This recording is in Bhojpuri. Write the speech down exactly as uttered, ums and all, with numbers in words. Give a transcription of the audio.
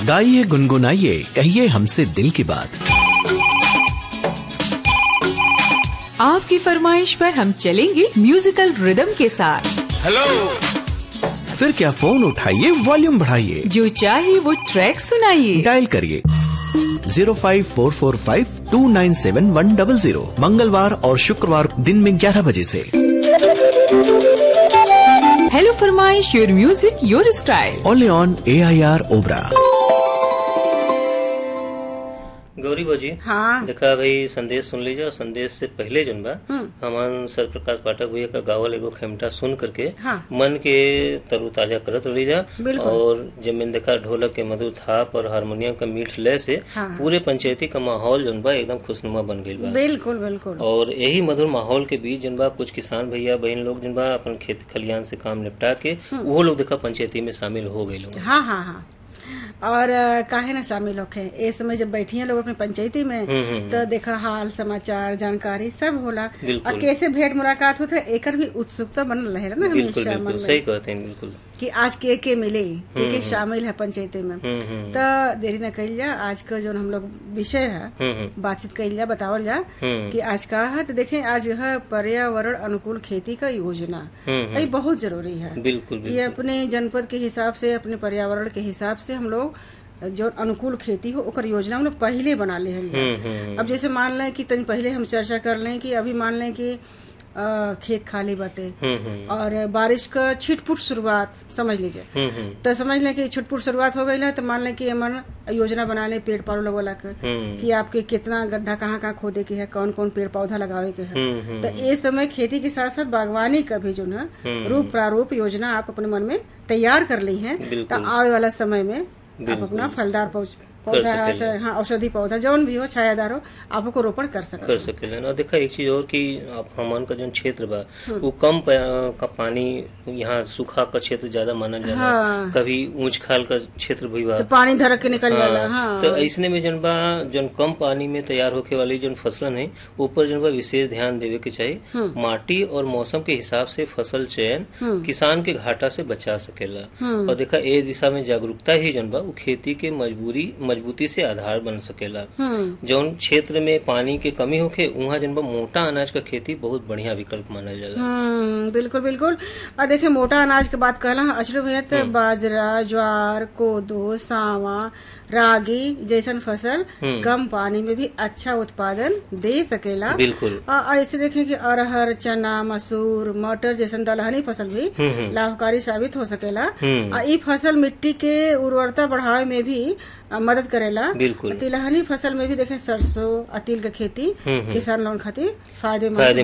गाइए गुनगुनाइए कहिए हमसे दिल की बात। आपकी फरमाइश पर हम चलेंगे म्यूजिकल रिदम के साथ। हेलो, फिर क्या फोन उठाइए, वॉल्यूम बढ़ाइए, जो चाहे वो ट्रैक सुनाइए। डायल करिए जीरो फाइव फोर फोर फाइव टू नाइन सेवन वन डबल जीरो, मंगलवार और शुक्रवार दिन में ग्यारह बजे से। हेलो फरमाइश, your music your style, only on A I R Obra. Gauri भौजी, हाँ देखा भाई संदेश सुन लीजिए। संदेश से पहले जन बा हमान सत प्रकाश पाठक भैया का गावल एगो खेमटा सुन करके हाँ। मन के तरोताजा करत रही जा। और जब मैंने देखा ढोलक के मधुर थाप और हारमोनियम का मीठ लय से हाँ। पूरे पंचायती का माहौल जन बा एकदम खुशनुमा बन गई बा। बिल्कुल बिल्कुल। और यही मधुर माहौल के बीच जन बा कुछ किसान भैया बहन लोग जन बा अपन खेत खलियान से काम निपटा के वो लोग देखा पंचायती में शामिल हो गए लोग। हाँ हाँ हाँ। और काहे ना शामिल होखे इस समय जब बैठी हैं लोग अपने पंचायती में, तो देखा हाल समाचार जानकारी सब होला और कैसे भेंट मुलाकात होता है, एकर भी उत्सुकता बनल रहे ना हमेशा मन में। सही कहते हैं, बिल्कुल कि आज के के मिले, के के शामिल है पंचायती में। तो देरी न कइल जा, आज का जो हम लोग विषय है बातचीत कइल जा, बतावल जा कि आज का है। तो देखें आज है पर्यावरण अनुकूल खेती का योजना, ये बहुत जरूरी है। बिल्कुल ये अपने जनपद के हिसाब से, अपने पर्यावरण के हिसाब से हम लोग जो अनुकूल खेती हो ओकर योजना हम लोग पहले बना ले हैं। अब जैसे मान लें कि तन पहले हम चर्चा कर लें कि अभी मान लें कि आ, खेत खाली बाटे और बारिश का छिटपुट शुरुआत समझ लीजिए, तो समझ लें कि छिटपुट शुरुआत हो गई है। तो मान लें कि हमन योजना बना ले पेड़ पौधा लगवा कर कि आपके कितना गड्ढा कहाँ कहाँ खोदे के है, कौन कौन पेड़ पौधा लगावे के है। तो ये समय खेती के साथ साथ बागवानी का भी जो है रूप प्रारूप योजना आप अपने मन में तैयार कर ली है। तो आने वाला समय में आप अपना फलदार पौधा, हाँ औषधि पौधा जौन भी हो, छायादार हो, आपको रोपण कर सकते कर सके ना। देखा एक चीज और कि हमन का जो क्षेत्र बा वो कम का पानी, यहाँ सूखा का क्षेत्र ज्यादा माना जाला। हाँ। कभी ऊंच खाल का क्षेत्र भी बा, तो पानी धरक के निकल जाला। हाँ। तो ऐसने में जन बा जन कम पानी में तैयार होके वाली जन फसलन है ऊपर जन बा विशेष ध्यान देवे के चाहिए। माटी और मौसम के हिसाब से फसल चयन किसान के घाटा से बचा सकेला। और देखा ए दिशा में जागरूकता ही जन बा वो खेती के मजबूरी मजबूती से आधार बन सकेला। जौन क्षेत्र में पानी के कमी होके वहाँ जन मोटा अनाज का खेती बहुत बढ़िया विकल्प माना जाला। बिल्कुल बिल्कुल। और देखिए मोटा अनाज के बात कहला अचलो भैया, तो बाजरा, ज्वार, कोदो, सावा, रागी जैसन फसल कम पानी में भी अच्छा उत्पादन दे सकेला। बिल्कुल। और ऐसे देखें कि अरहर, चना, मसूर, मटर जैसन दलहनी फसल भी लाभकारी साबित हो सकेला। और ये फसल मिट्टी के उर्वरता बढ़ावे में भी मदद करेला। बिल्कुल। तिलहनी फसल में भी देखें सरसों, तिल की खेती किसान लोगन खातिर फायदेमंद